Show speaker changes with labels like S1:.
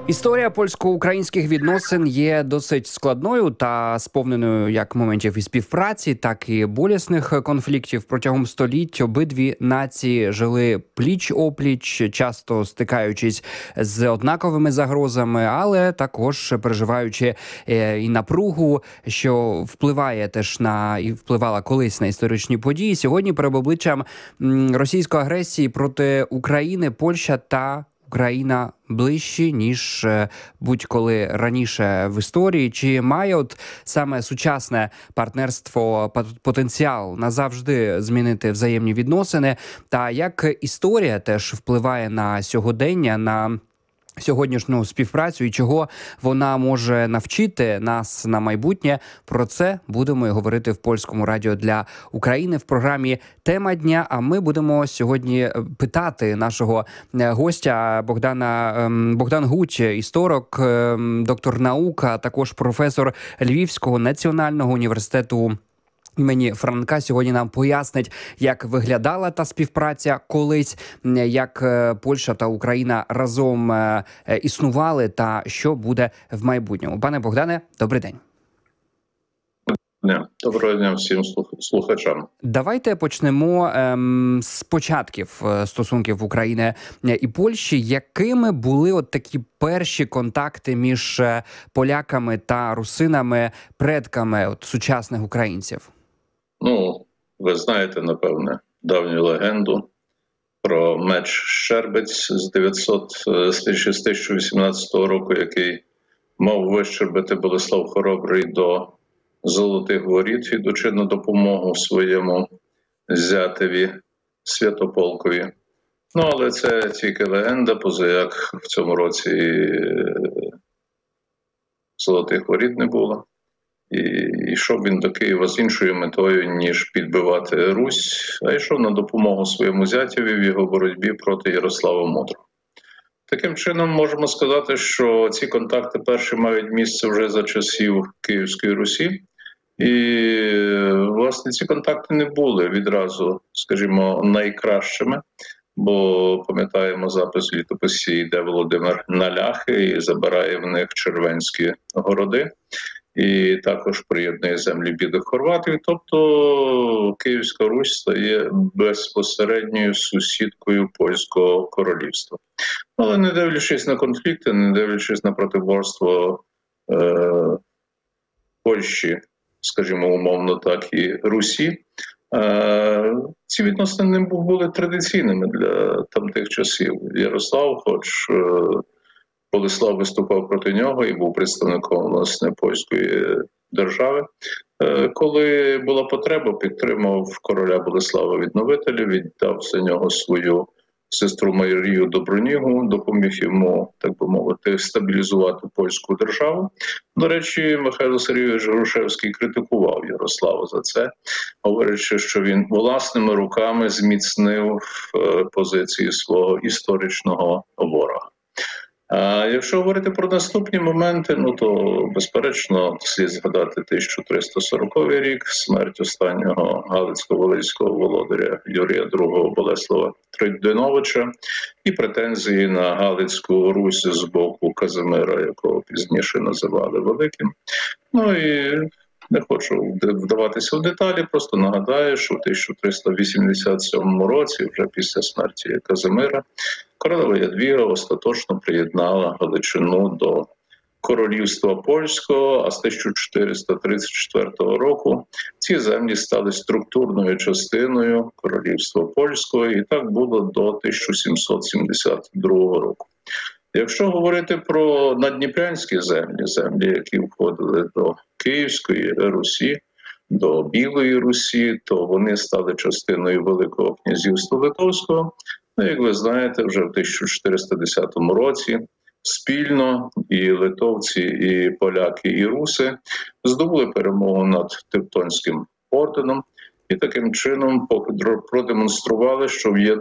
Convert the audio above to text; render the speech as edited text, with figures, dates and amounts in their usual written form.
S1: Історія польсько-українських відносин є досить складною та сповненою як моментів і співпраці, так і болісних конфліктів. Протягом століть обидві нації жили пліч-опліч, часто стикаючись з однаковими загрозами, але також переживаючи і напругу, що впливає теж і впливала колись на історичні події. Сьогодні перед обличчям російської агресії проти України Польща та Україна ближчі, ніж будь-коли раніше в історії. Чи має саме сучасне партнерство потенціал назавжди змінити взаємні відносини? Та як історія теж впливає на сьогодення, на сьогоднішню співпрацю і чого вона може навчити нас на майбутнє? Про це будемо і говорити в Польському радіо для України в програмі «Тема дня». А ми будемо сьогодні питати нашого гостя Богдан Гуть, історик, доктор наук, а також професор Львівського національного університету імені Франка. Сьогодні нам пояснить, як виглядала та співпраця колись, як Польща та Україна разом існували та що буде в майбутньому. Пане Богдане, добрий день.
S2: Доброго дня всім слухачам.
S1: Давайте почнемо з початків стосунків України і Польщі. Якими були такі перші контакти між поляками та русинами, предками сучасних українців?
S2: Ви знаєте, напевне, давню легенду про меч Щербець з 1018 року, який мав вищербити Болеслав Хоробрий до Золотих Воріт, ідучи на допомогу своєму зятеві Святополкові. Але це тільки легенда, поза як в цьому році Золотих Воріт не було. І йшов він до Києва з іншою метою, ніж підбивати Русь, а йшов на допомогу своєму зятєві в його боротьбі проти Ярослава Мудрого. Таким чином, можемо сказати, що ці контакти перші мають місце вже за часів Київської Русі. І, власне, ці контакти не були відразу, скажімо, найкращими, бо пам'ятаємо запис в літописі, йде Володимир на ляхи і забирає в них Червенські городи. І також приєднує землі бідних хорватів. Тобто Київська Русь стає безпосередньою сусідкою Польського королівства. Але не дивлячись на конфлікти, не дивлячись на протиборство Польщі, скажімо, умовно так, і Русі, ці відносини не були традиційними для тамтих часів. Ярослав, хоч Болеслав виступав проти нього і був представником, власне, польської держави. Коли була потреба, підтримав короля Болеслава Відновителя, віддав за нього свою сестру Марію Добронігу, допоміг йому, так би мовити, стабілізувати польську державу. До речі, Михайло Сергійович Грушевський критикував Ярослава за це, говорячи, що він власними руками зміцнив позиції свого історичного ворога. А якщо говорити про наступні моменти, то, безперечно, слід згадати 1340 рік, смерть останнього Галицько-Волинського володаря Юрія II Болеслава Тройдиновича і претензії на Галицьку Русь з боку Казимира, якого пізніше називали Великим. І не хочу вдаватися в деталі, просто нагадаю, що в 1387 році, вже після смерті Казимира, королева Ядвіга остаточно приєднала Галичину до королівства польського, а з 1434 року ці землі стали структурною частиною королівства польського, і так було до 1772 року. Якщо говорити про наддніпрянські землі, які входили до Київської Русі, до Білої Русі, то вони стали частиною Великого князівства Литовського. Як ви знаєте, вже в 1410 році спільно і литовці, і поляки, і руси здобули перемогу над Тевтонським орденом і таким чином продемонстрували, що